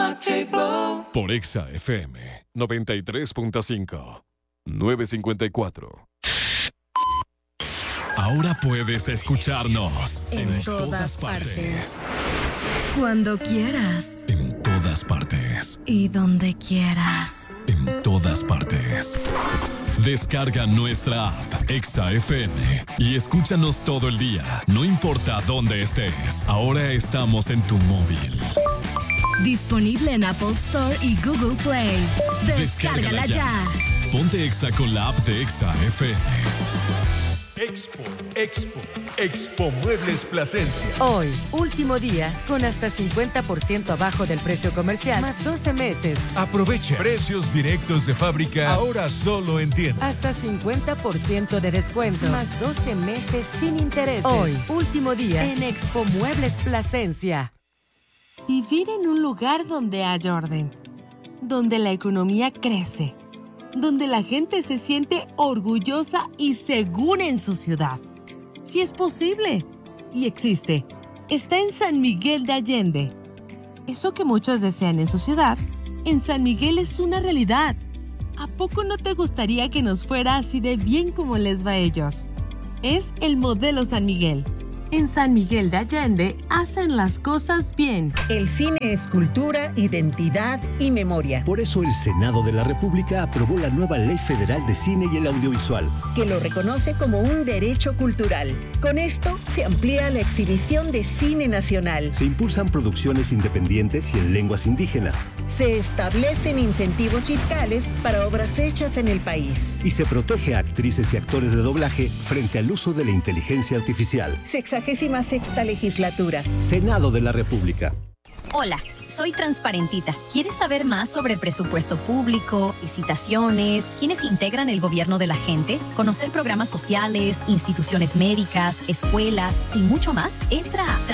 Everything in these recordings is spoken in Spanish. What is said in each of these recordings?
Por Exa FM 93.5 954. Ahora puedes escucharnos en todas partes. Cuando quieras. En todas partes. Y donde quieras. En todas partes. Descarga nuestra app Exa FM y escúchanos todo el día, no importa dónde estés. Ahora estamos en tu móvil. Disponible en Apple Store y Google Play. Descárgala ya. Ponte Exa con la app de Exa FM. Expo Muebles Plasencia. Hoy, último día, con hasta 50% abajo del precio comercial, más 12 meses. Aprovecha precios directos de fábrica, ahora solo en tienda. Hasta 50% de descuento, más 12 meses sin intereses. Hoy, último día, en Expo Muebles Plasencia. Vivir en un lugar donde haya orden, donde la economía crece, donde la gente se siente orgullosa y segura en su ciudad. Si es posible y existe, está en San Miguel de Allende. Eso que muchos desean en su ciudad, en San Miguel es una realidad. ¿A poco no te gustaría que nos fuera así de bien como les va a ellos? Es el modelo San Miguel. En San Miguel de Allende hacen las cosas bien. El cine es cultura, identidad y memoria. Por eso el Senado de la República aprobó la nueva Ley Federal de Cine y el Audiovisual, que lo reconoce como un derecho cultural. Con esto se amplía la exhibición de cine nacional. Se impulsan producciones independientes y en lenguas indígenas. Se establecen incentivos fiscales para obras hechas en el país. Y se protege a actrices y actores de doblaje frente al uso de la inteligencia artificial. 66ª legislatura. Senado de la República. Hola, soy Transparentita. ¿Quieres saber más sobre presupuesto público, licitaciones, quiénes integran el gobierno de la gente, conocer programas sociales, instituciones médicas, escuelas y mucho más? Entra a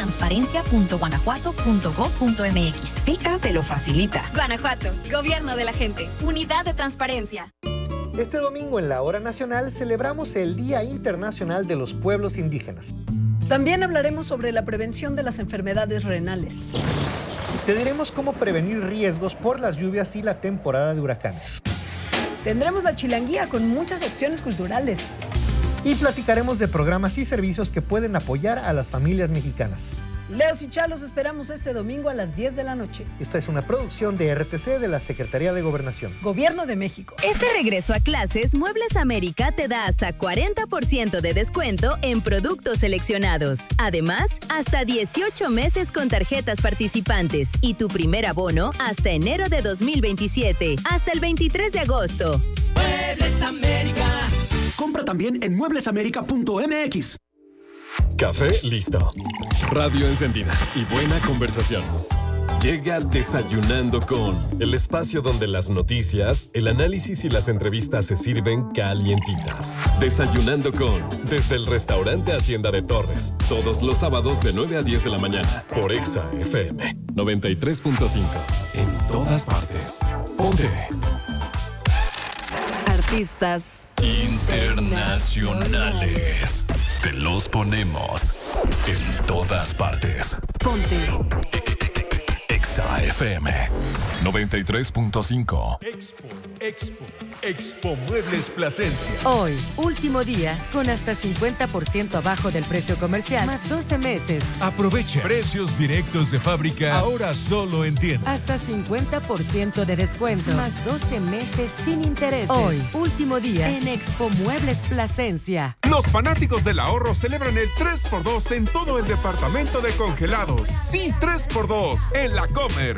transparencia.guanajuato.gov.mx. Pica te lo facilita. Guanajuato, gobierno de la gente, unidad de transparencia. Este domingo en la Hora Nacional celebramos el Día Internacional de los Pueblos Indígenas. También hablaremos sobre la prevención de las enfermedades renales. Te diremos cómo prevenir riesgos por las lluvias y la temporada de huracanes. Tendremos la chilanguía con muchas opciones culturales. Y platicaremos de programas y servicios que pueden apoyar a las familias mexicanas. Leos y Chalos esperamos este domingo a las 10 de la noche. Esta es una producción de RTC de la Secretaría de Gobernación. Gobierno de México. Este regreso a clases, Muebles América te da hasta 40% de descuento en productos seleccionados. Además, hasta 18 meses con tarjetas participantes y tu primer abono hasta enero de 2027, hasta el 23 de agosto. Muebles América. Compra también en mueblesamerica.mx. Café listo. Radio encendida y buena conversación. Llega Desayunando con, el espacio donde las noticias, el análisis y las entrevistas se sirven calientitas. Desayunando con, desde el restaurante Hacienda de Torres, todos los sábados de 9 a 10 de la mañana, por Exa FM 93.5. En todas partes. Ponte. Artistas internacionales. Te los ponemos en todas partes. Ponte Exa FM 93.5. Expo Muebles Plasencia. Hoy, último día, con hasta 50% abajo del precio comercial, más 12 meses. Aprovecha precios directos de fábrica, ahora solo en tienda. Hasta 50% de descuento, más 12 meses sin intereses. Hoy, último día, en Expo Muebles Plasencia. Los fanáticos del ahorro celebran el 3x2 en todo el departamento de congelados. Sí, 3x2 en La Comer.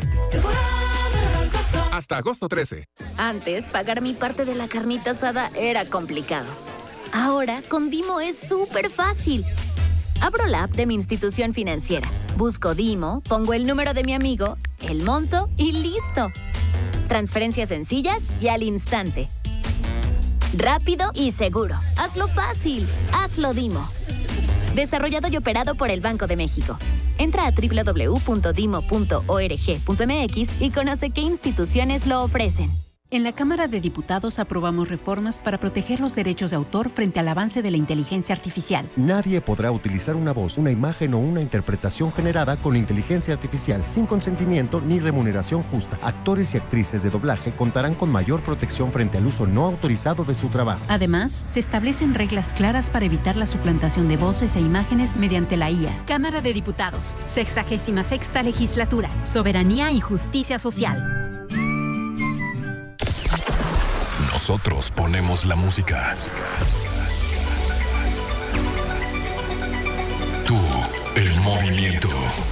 Hasta agosto 13. Antes, pagar mi parte de la carnita asada era complicado. Ahora, con Dimo es súper fácil. Abro la app de mi institución financiera, busco Dimo, pongo el número de mi amigo, el monto y ¡listo! Transferencias sencillas y al instante. Rápido y seguro. Hazlo fácil. Hazlo Dimo. Desarrollado y operado por el Banco de México. Entra a www.dimo.org.mx y conoce qué instituciones lo ofrecen. En la Cámara de Diputados aprobamos reformas para proteger los derechos de autor frente al avance de la inteligencia artificial. Nadie podrá utilizar una voz, una imagen o una interpretación generada con inteligencia artificial sin consentimiento ni remuneración justa. Actores y actrices de doblaje contarán con mayor protección frente al uso no autorizado de su trabajo. Además, se establecen reglas claras para evitar la suplantación de voces e imágenes mediante la IA. Cámara de Diputados, 66ª Legislatura, Soberanía y Justicia Social. Nosotros ponemos la música. Tú, el movimiento.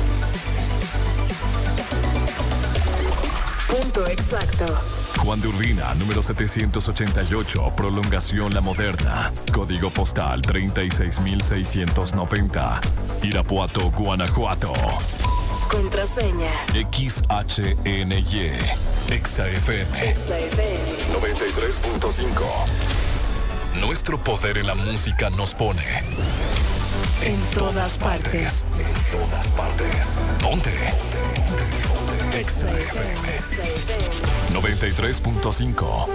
Punto exacto. Juan de Urbina, número 788, prolongación La Moderna. Código postal 36690. Irapuato, Guanajuato. Contraseña. XHNY. XFM. XFM. 93.5. Nuestro poder en la música nos pone en todas partes. En todas partes. Ponte. XFM. 93.5.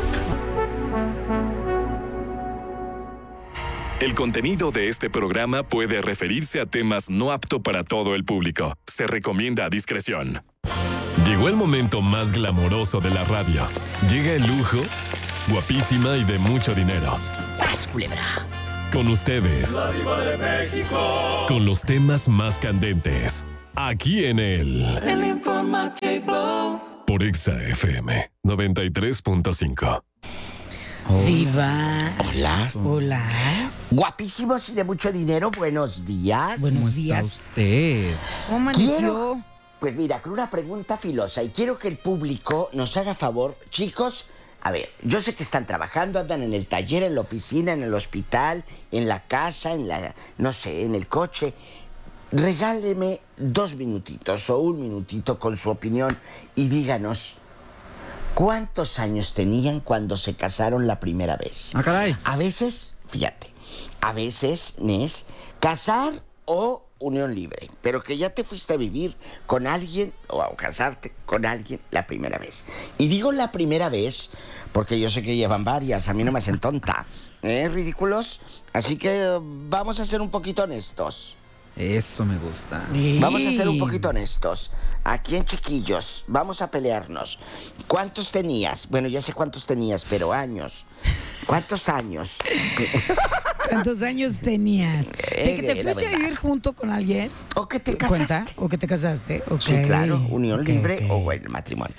El contenido de este programa puede referirse a temas no apto para todo el público. Se recomienda a discreción. Llegó el momento más glamoroso de la radio. Llega el lujo, guapísima y de mucho dinero. ¡Sas, culebra! Con ustedes. ¡La Diva de México! Con los temas más candentes. Aquí en el Informativo. Por XFM 93.5. Diva. Hola. Hola. Guapísimos y de mucho dinero, buenos días. Buenos días. Usted? ¿Cómo amaneció? Pues mira, con una pregunta filosa, y quiero que el público nos haga favor. Chicos, a ver, yo sé que están trabajando, andan en el taller, en la oficina, en el hospital, en la casa, no sé, en el coche. Regáleme 2 minutitos o 1 minutito con su opinión y díganos, ¿cuántos años tenían cuando se casaron la primera vez? Ah, caray. A veces, fíjate, a veces es casar o unión libre, pero que ya te fuiste a vivir con alguien o a casarte con alguien la primera vez. Y digo la primera vez porque yo sé que llevan varias, a mí no me hacen tonta, ridículos, así que vamos a ser un poquito honestos. Eso me gusta. Vamos a ser un poquito honestos. Aquí en chiquillos, vamos a pelearnos. ¿Cuántos tenías? Bueno, ya sé cuántos tenías, pero años. ¿Cuántos años? ¿Cuántos años tenías? ¿De que te fuiste a vivir junto con alguien? ¿O que te casaste? ¿Cuenta? ¿O que te casaste? Okay. Sí, claro, unión libre o el matrimonio.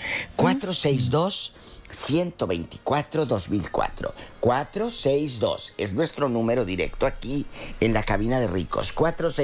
462-124-2004. 462 es nuestro número directo aquí en la cabina de ricos.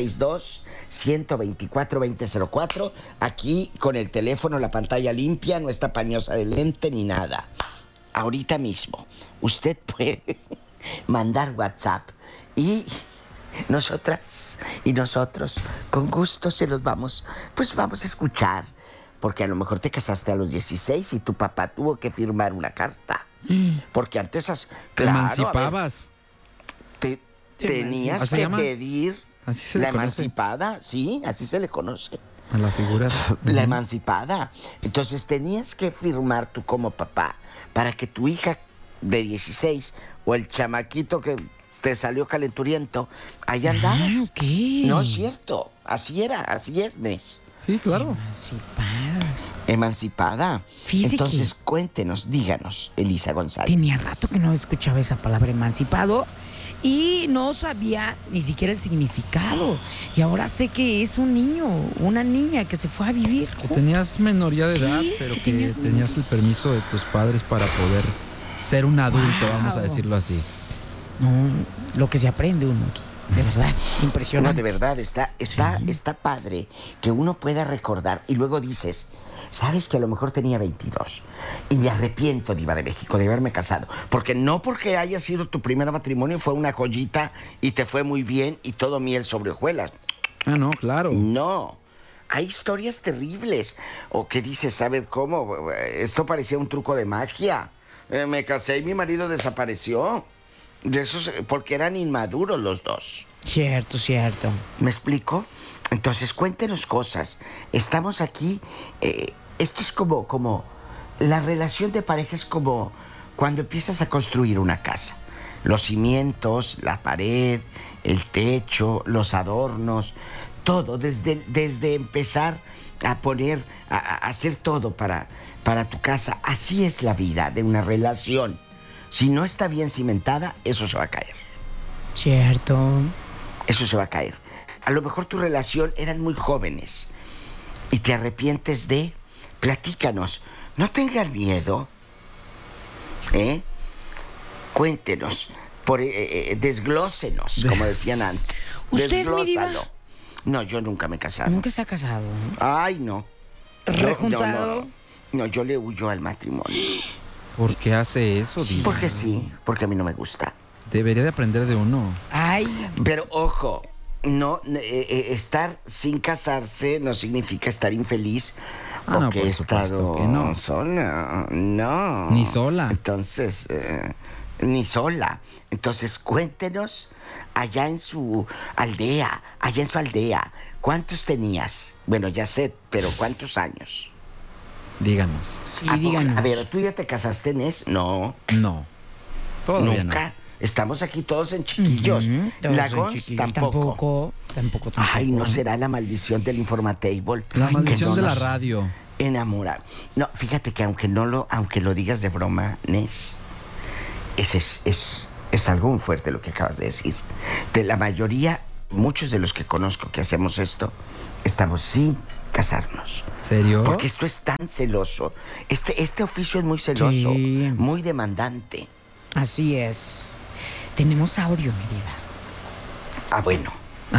462-124-2004. Aquí con el teléfono, la pantalla limpia, no está pañosa de lente ni nada. Ahorita mismo, usted puede mandar WhatsApp y nosotras y nosotros con gusto se los vamos a escuchar. Porque a lo mejor te casaste a los 16 y tu papá tuvo que firmar una carta. Porque antes ¿te emancipabas? Tenías que pedir la emancipada, sí, así se le conoce. A la figura. La emancipada. Entonces tenías que firmar tú como papá para que tu hija de 16 o el chamaquito que te salió calenturiento, allá andabas. Okay. No es cierto, así era, así es, Nes. Sí, claro. Emancipada. Física. Entonces, cuéntenos, díganos, Elisa González. Tenía rato que no escuchaba esa palabra emancipado y no sabía ni siquiera el significado. Y ahora sé que es un niño, una niña que se fue a vivir. Que tenías menoría de edad, pero que tenías el permiso de tus padres para poder ser un adulto, vamos a decirlo así. No, lo que se aprende uno aquí. De verdad, impresionante. No, de verdad, está padre que uno pueda recordar y luego dices, sabes que a lo mejor tenía 22 y me arrepiento, Diva de México, de haberme casado. Porque no porque haya sido tu primer matrimonio fue una joyita y te fue muy bien y todo miel sobre hojuelas. Ah, no, claro. No, hay historias terribles. O que dices, ¿sabes cómo? Esto parecía un truco de magia. Me casé y mi marido desapareció. De esos, porque eran inmaduros los dos. Cierto. ¿Me explico? Entonces, cuéntenos cosas. Estamos aquí, esto es como la relación de pareja es como cuando empiezas a construir una casa. Los cimientos, la pared, el techo, los adornos, todo, desde empezar a poner, a hacer todo para tu casa. Así es la vida de una relación. Si no está bien cimentada, eso se va a caer. Cierto. Eso se va a caer. A lo mejor tu relación eran muy jóvenes y te arrepientes de... Platícanos, no tengan miedo, cuéntenos, desglósenos, como decían antes. ¿Usted, mi diva? No, yo nunca me he casado. ¿Nunca se ha casado? Ay, no. ¿Rejuntado? No, yo le huyo al matrimonio. ¿Por qué hace eso, diva? Porque sí, porque a mí no me gusta. Debería de aprender de uno. Ay. Pero ojo, no, estar sin casarse no significa estar infeliz. No, que he estado que no. sola. No. Ni sola. Entonces, ni sola. Entonces, cuéntenos allá en su aldea, ¿cuántos tenías? Bueno, ya sé, pero ¿cuántos años? Díganos. Sí, díganos. A ver, ¿tú ya te casaste, Nes? No. No. Todavía ¿Nunca? no. Estamos aquí todos en chiquillos. La Gons tampoco. Tampoco. Ay, ¿no será la maldición del Informatable? La maldición no de la radio. Enamora. No, fíjate que aunque lo digas de broma, Nes, es algo muy fuerte lo que acabas de decir. De la mayoría, muchos de los que conozco que hacemos esto, estamos sin casarnos. ¿Serio? Porque esto es tan celoso. Este oficio es muy celoso, sí, muy demandante. Así es. Tenemos audio, mi vida. Ah, bueno.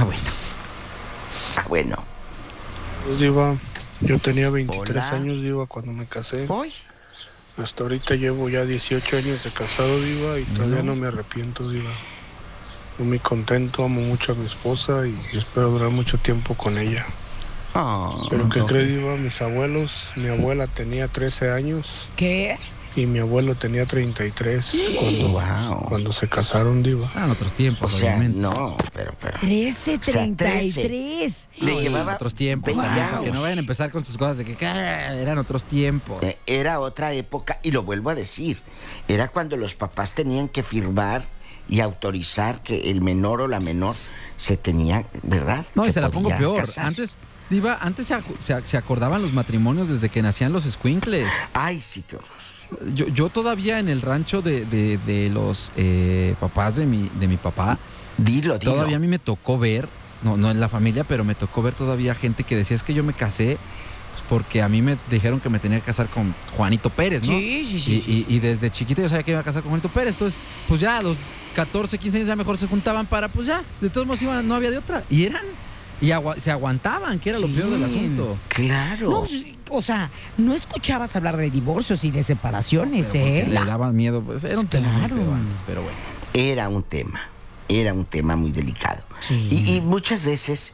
Pues, diva, yo tenía 23 años, diva, cuando me casé. ¿Hoy? Hasta ahorita llevo ya 18 años de casado, diva, y todavía no me arrepiento, diva. Estoy muy contento, amo mucho a mi esposa y espero durar mucho tiempo con ella. Pero ¿qué cree, diva? Mis abuelos, mi abuela tenía 13 años. ¿Qué? Y mi abuelo tenía 33 cuando se casaron, diva. En otros tiempos, o sea, obviamente. No, pero... 13, 33. Le llevaba otros tiempos. Para que no vayan a empezar con sus cosas de que eran otros tiempos. Era otra época, y lo vuelvo a decir. Era cuando los papás tenían que firmar y autorizar que el menor o la menor se tenía, ¿verdad? No, y se la pongo peor. Casar. Antes se acordaban los matrimonios desde que nacían los escuincles. Ay, sí, qué horror. Yo todavía en el rancho de los papás de mi papá, dilo. Todavía a mí me tocó ver, no en la familia, pero me tocó ver todavía gente que decía, es que yo me casé pues, porque a mí me dijeron que me tenía que casar con Juanito Pérez, ¿no? Sí. Y desde chiquito yo sabía que iba a casar con Juanito Pérez, entonces pues ya a los 14, 15 años ya mejor se juntaban para, pues ya, de todos modos no había de otra. Y se aguantaban, que era lo peor del asunto. Claro. No, o sea, no escuchabas hablar de divorcios y de separaciones, Le daban miedo, pues era un tema muy feo antes, pero bueno. Era un tema muy delicado. Sí. Y muchas veces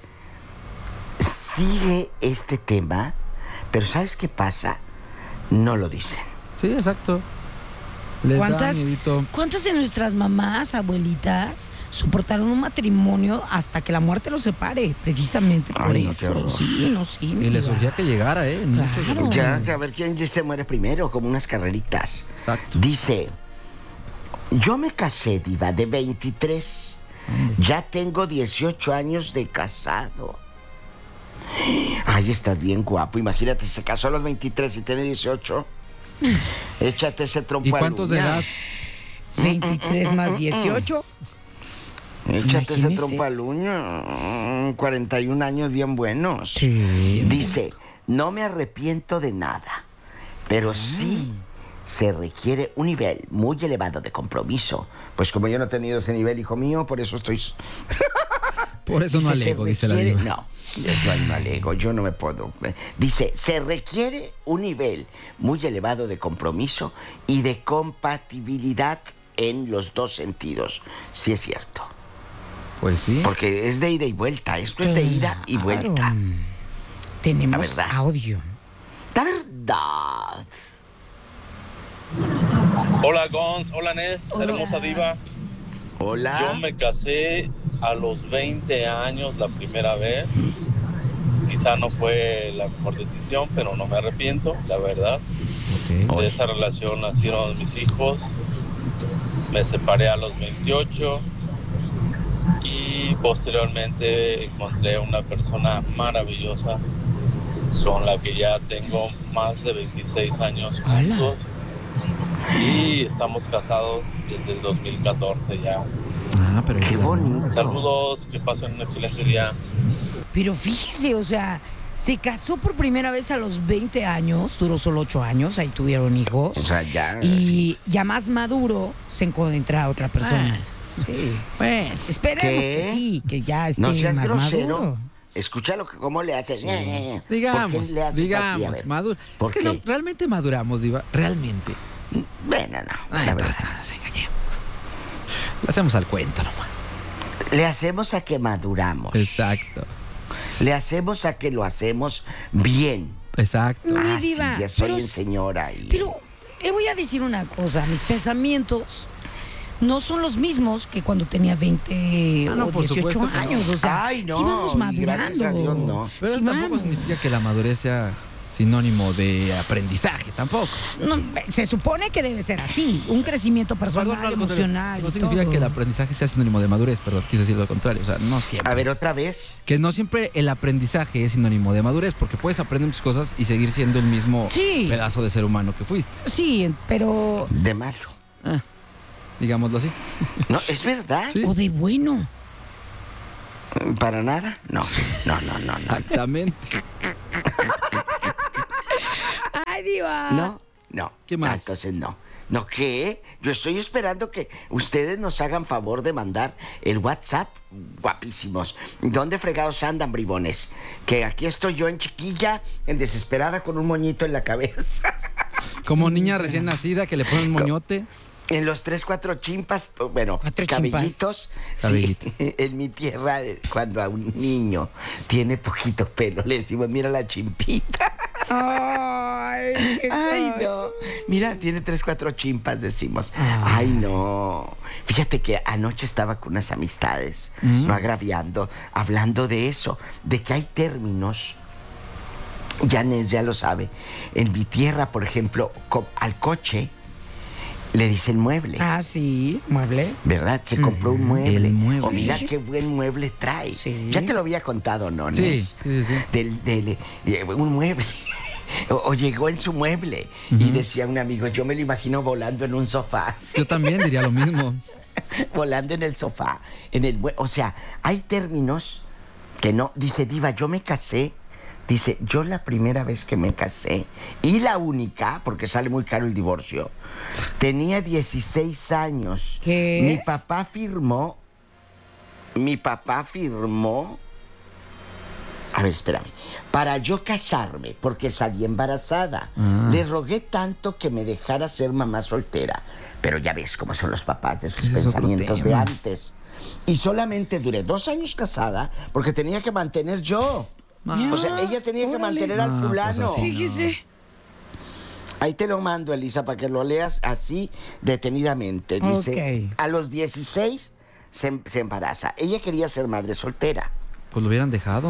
sigue este tema, pero ¿sabes qué pasa? No lo dicen. Sí, exacto. ¿Cuántas de nuestras mamás, abuelitas, soportaron un matrimonio hasta que la muerte los separe? Precisamente por eso. Sí. Y les surgía que llegara, Claro. Ya, a ver quién se muere primero, como unas carreritas. Exacto. Dice, yo me casé, diva, de 23. Ya tengo 18 años de casado. Ay, estás bien guapo. Imagínate, se casó a los 23 y tiene 18. Échate ese trompo. ¿Y cuántos de edad? 23 más 18. Échate ese trompo al uño. 41 años bien buenos. Sí. Dice, no me arrepiento de nada, pero sí se requiere un nivel muy elevado de compromiso. Pues como yo no he tenido ese nivel, hijo mío, por eso estoy... Por eso no alego, dice la diva. No, yo no alego, yo no me puedo. Dice, se requiere un nivel muy elevado de compromiso y de compatibilidad en los dos sentidos. Sí es cierto. Pues sí. Porque es de ida y vuelta, esto es de ida y vuelta. Tenemos audio. La verdad. Hola Gons, hola Nes, hermosa diva. Hola. Yo me casé a los 20 años la primera vez. quizá no fue la mejor decisión, pero no me arrepiento, la verdad. De esa relación nacieron mis hijos. Me separé a los 28 y posteriormente encontré una persona maravillosa con la que ya tengo más de 26 años juntos. Y estamos casados desde el 2014 ya. Pero qué bonito. Saludos, que pasen un excelente día. Pero fíjese, o sea, se casó por primera vez a los 20 años, duró solo 8 años, ahí tuvieron hijos. O sea, ya. Y ya más maduro se encuentra otra persona. Sí. Bueno, esperemos que sí, que ya esté no seas más grosero. maduro. Escúchalo, cómo le haces. Sí. ¿Por qué le haces así? A ver, es que no, realmente maduramos, Diva. Realmente. Bueno, no. La verdad. Nos engañemos. Le hacemos al cuento nomás. Le hacemos a que maduramos. Exacto. Le hacemos a que lo hacemos bien. Exacto. Mi diva, sí, ya soy en señora. Pero le voy a decir una cosa. Mis pensamientos no son los mismos que cuando tenía 20 o 18 años. O sea, ay, no, sí vamos madurando. Gracias a Dios, no. Pero sí tampoco significa que la madurez sea sinónimo de aprendizaje, tampoco. No, se supone que debe ser así, un crecimiento personal, emocional. No significa que el aprendizaje sea sinónimo de madurez, pero quise decir lo contrario, o sea, no siempre. A ver, otra vez. Que no siempre el aprendizaje es sinónimo de madurez, porque puedes aprender muchas cosas y seguir siendo el mismo pedazo de ser humano que fuiste. Sí, pero... De malo. Digámoslo así. No, es verdad. ¿Sí? O de bueno. ¿Para nada? No. Exactamente. ¡Ay, Diva! No. ¿Qué más? Entonces no. ¿No qué? Yo estoy esperando que ustedes nos hagan favor de mandar el WhatsApp. Guapísimos. ¿Dónde fregados andan, bribones? Que aquí estoy yo en chiquilla, en desesperada, con un moñito en la cabeza. Como niña recién nacida que le ponen moñote. En los 3, 4 chimpas, bueno, cabellitos. Cabellitos. Sí, en mi tierra, cuando a un niño tiene poquito pelo, le decimos, mira la chimpita. Ay, no. Mira, tiene 3, 4 chimpas, decimos. Ay, no. Fíjate que anoche estaba con unas amistades, no agraviando, hablando de eso, de que hay términos. Janes ya lo sabe. En mi tierra, por ejemplo, al coche le dicen mueble. Ah, sí, mueble. ¿Verdad? Se compró un mueble. El mueble. O mira qué buen mueble trae. Sí. Ya te lo había contado, ¿no? Sí. Un mueble. O llegó en su mueble. Y decía un amigo, yo me lo imagino volando en un sofá. Yo también diría lo mismo. Volando en el sofá. O sea, hay términos que no. Dice, Diva, yo me casé. Dice, yo la primera vez que me casé, y la única, porque sale muy caro el divorcio, tenía 16 años. ¿Qué? Mi papá firmó, a ver, espérame, para yo casarme, porque salí embarazada. Le rogué tanto que me dejara ser mamá soltera. Pero ya ves cómo son los papás de sus pensamientos de antes. Y solamente duré 2 años casada, porque tenía que mantener yo. O sea, ella tenía que mantener al fulano. Pues fíjese. Ahí te lo mando, Elisa, para que lo leas así detenidamente. Dice, a los 16 se embaraza. Ella quería ser madre soltera. Pues lo hubieran dejado.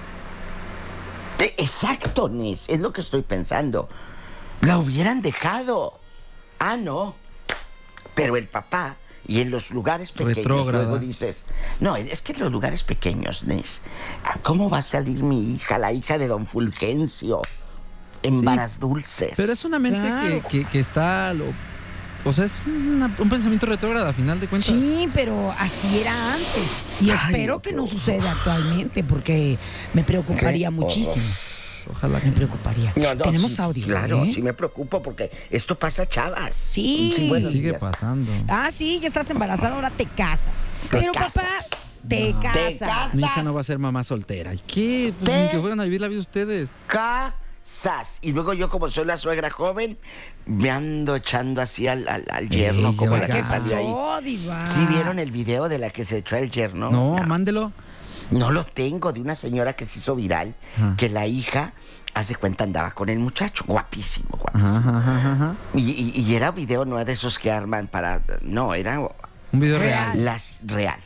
Exacto, Nes, es lo que estoy pensando. La hubieran dejado. Ah, no. Pero el papá... Y en los lugares pequeños, retrógrada. Luego dices, no, es que en los lugares pequeños, Nes, ¿cómo va a salir mi hija, la hija de don Fulgencio, en varas dulces? Pero es una mente que está... O sea, es un pensamiento retrógrado, a final de cuentas. Sí, pero así era antes. Y espero que no suceda actualmente, porque me preocuparía muchísimo. Ojalá que me preocuparía. Tenemos audio. Claro, sí me preocupo porque esto pasa, chavas. Sí. Sigue pasando. Ah, sí, ya estás embarazada, ahora te casas. Pero papá, te casas. Mi hija no va a ser mamá soltera. ¿Y qué? Pues ni que fueran a vivir la vida ustedes. Casas. Y luego yo, como soy la suegra joven, me ando echando así al yerno, como la que salió ahí. Diva. ¿Sí vieron el video de la que se echó el yerno? No, mándelo. No lo tengo, de una señora que se hizo viral, que la hija, hace cuenta, andaba con el muchacho, guapísimo. Ajá. Y era video, no de esos que arman para... No, era... Un video real. Real.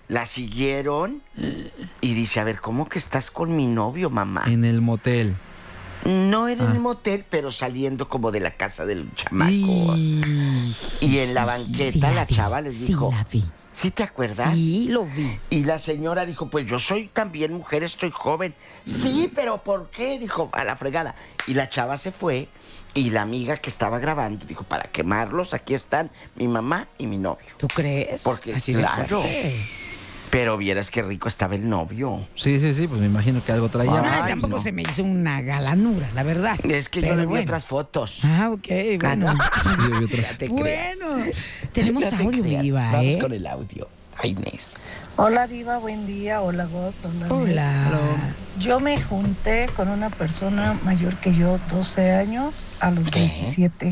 La siguieron y dice, a ver, ¿cómo que estás con mi novio, mamá? En el motel. No era en el motel, pero saliendo como de la casa del chamaco. Y en la banqueta la chava les dijo... la vi. ¿Sí te acuerdas? Sí, lo vi. Y la señora dijo, pues yo soy también mujer, estoy joven. Sí, pero ¿por qué? Dijo, a la fregada. Y la chava se fue y la amiga que estaba grabando dijo, para quemarlos, aquí están mi mamá y mi novio. ¿Tú crees? Porque así claro. Pero vieras qué rico estaba el novio. Sí, pues me imagino que algo traía. No, tampoco se me hizo una galanura, la verdad. Es que yo le vi otras fotos. Ah, ok, bueno. Bueno, tenemos audio, mi diva, Vamos con el audio. Ay, Inés. Hola, diva, buen día. Hola, Goz. Hola. Yo me junté con una persona mayor que yo, 12 años, a los 17.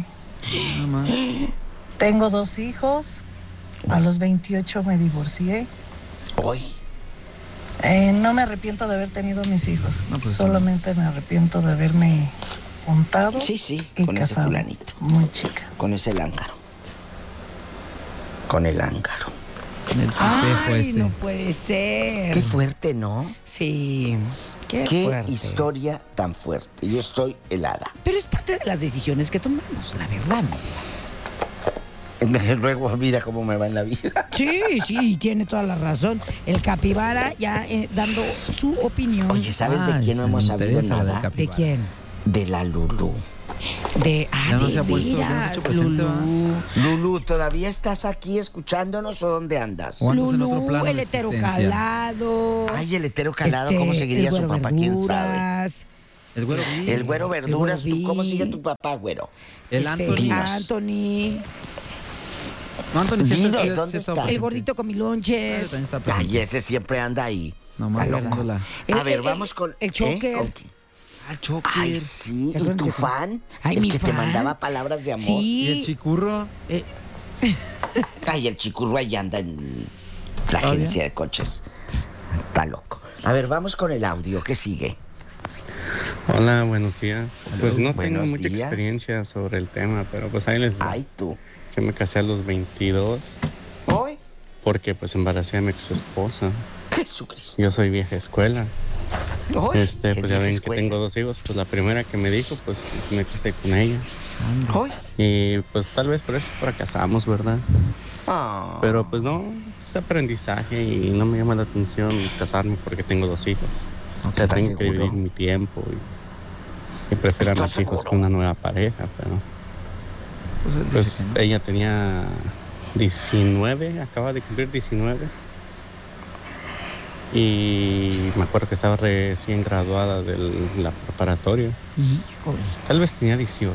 Tengo 2 hijos. A los 28 me divorcié. Hoy. No me arrepiento de haber tenido mis hijos. Solamente me arrepiento de haberme juntado. Sí, y con casado. ese fulanito. Muy chica. Con ese lángaro. Con el lángaro. Ay, no puede ser. Qué fuerte, ¿no? Sí. Qué fuerte. Historia tan fuerte. Yo estoy helada. Pero es parte de las decisiones que tomamos, la verdad, ¿no? Luego mira cómo me va en la vida. Sí, tiene toda la razón. El capibara ya dando su opinión. Oye, ¿sabes de quién no hemos sabido nada? ¿De quién? De la Lulú. Ya no se ha puesto, Lulú, ¿todavía estás aquí escuchándonos o dónde andas? Lulú, el hetero calado. Ay, el hetero calado, ¿cómo seguiría su papá? ¿Quién sabe? El güero verduras. ¿Tú cómo sigue tu papá, güero? El Anthony. No, Anthony siempre ¿dónde está? El gordito con milonches. Ay, ese siempre anda ahí. Nomás a ver, vamos con... El Choker. Al Choker. Ay, sí. ¿Y tu fan? Ay, el que te mandaba palabras de amor. Sí. ¿Y el Chicurro? Ay, el Chicurro ahí anda en la agencia de coches. Está loco. A ver, vamos con el audio. ¿Qué sigue? Hola, buenos días. Pues no tengo mucha experiencia sobre el tema, pero pues ahí les digo. Ay, tú. Yo me casé a los 22. ¿Hoy? Porque pues embaracé a mi ex esposa. Jesucristo. Yo soy vieja escuela. ¿Hoy? Pues ya ven que tengo 2 hijos. Pues la primera que me dijo, pues me casé con ella. ¿Hoy? Y pues tal vez por eso fracasamos, ¿verdad? Oh. Pero pues no, es aprendizaje y no me llama la atención casarme porque tengo 2 hijos. O sea, tengo que dividir mi tiempo y prefiero a mis hijos con una nueva pareja, pero... Pues ella tenía 19, acaba de cumplir 19. Y me acuerdo que estaba recién graduada de la preparatoria. Tal vez tenía 18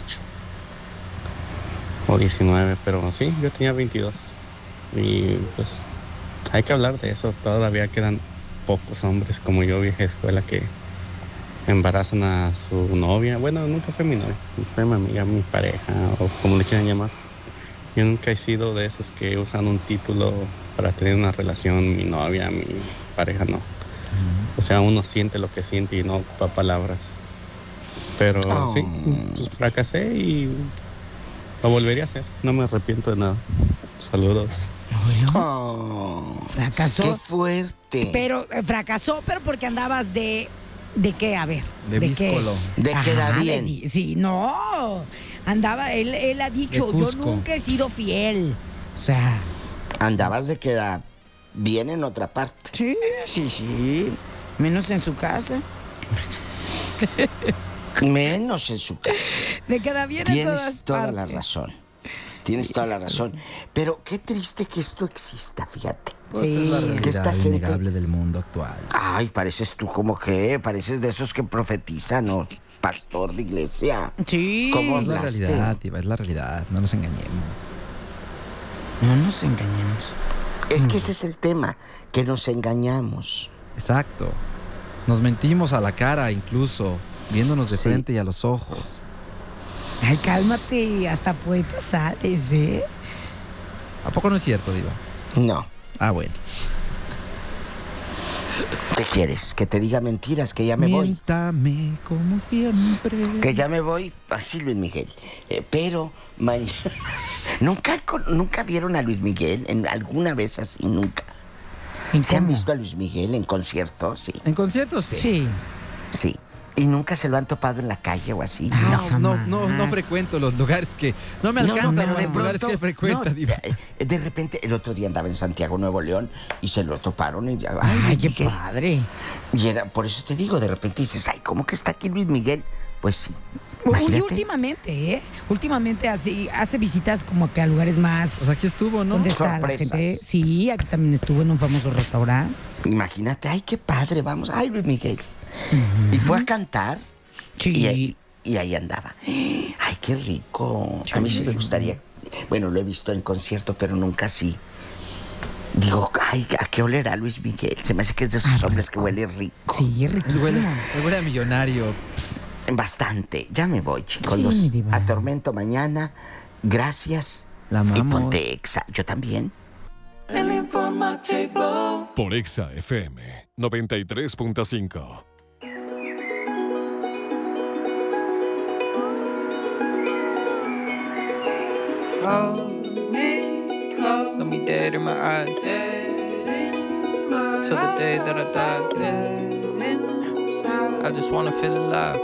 o 19, pero sí, yo tenía 22. Y pues hay que hablar de eso. Todavía quedan pocos hombres como yo, vieja escuela, que embarazan a su novia. Bueno, nunca fue mi novia, fue mi amiga, mi pareja, o como le quieran llamar. Yo nunca he sido de esos que usan un título para tener una relación, mi novia, mi pareja, no. O sea, uno siente lo que siente y no ocupa palabras. Pero sí, pues fracasé y lo volvería a hacer. No me arrepiento de nada. Saludos. Fracasó. ¡Qué fuerte! Pero fracasó, pero porque andabas de qué, a ver. De víscolo. De queda bien. Sí, no. Andaba, él ha dicho, yo nunca he sido fiel. O sea. Andabas de queda bien en otra parte. Sí. Menos en su casa. Menos en su casa. Me queda bien en todas partes. Tienes toda la razón. Tienes toda la razón. Pero qué triste que esto exista, fíjate. Pues es la realidad innegable del mundo actual. Ay, pareces tú como que, pareces de esos que profetizan, ¿no? Pastor de iglesia. Sí. ¿Cómo es la hablaste? realidad, Diva, es la realidad. No nos engañemos. No nos engañemos. Es que ese es el tema, que nos engañamos. Exacto. Nos mentimos a la cara incluso, viéndonos de frente y a los ojos. Ay, cálmate, hasta poeta sales, ¿eh? ¿A poco no es cierto, Diva? No. Ah, bueno. ¿Qué quieres? ¿Que te diga mentiras? ¿Que ya me voy? Miéntame como siempre. Que ya me voy, así Luis Miguel. Pero mañana... ¿Nunca vieron a Luis Miguel? ¿En alguna vez así? Nunca. ¿Se han visto a Luis Miguel en conciertos? Sí. ¿En conciertos? Sí. Sí. Sí. ¿Y nunca se lo han topado en la calle o así? No frecuento los lugares que... No me alcanzan los lugares que frecuenta, Diva. De repente, el otro día andaba en Santiago, Nuevo León, y se lo toparon y ya... ¡Ay, qué padre! Y era, por eso te digo, de repente dices, ay, ¿cómo que está aquí Luis Miguel? Pues sí. Y últimamente hace visitas como que a lugares más... Pues aquí estuvo, ¿no? ¿Dónde está la gente? Sí, aquí también estuvo en un famoso restaurante. Imagínate, ay, qué padre, vamos, ay, Luis Miguel. Y fue a cantar. Sí. Y ahí andaba. Ay, qué rico. A mí sí me gustaría. Bueno, lo he visto en concierto, pero nunca así. Digo, ay, ¿a qué olerá Luis Miguel? Se me hace que es de esos hombres que huele rico. Sí, riquísimo. Huele a millonario. Bastante. Ya me voy, chicos. Los atormento mañana. Gracias. La amamos. Y ponte Exa. Yo también. El Informativo. Por Exa FM 93.5. Hold me close, let me dead in my eyes. Till the day that I die. I just wanna feel alive.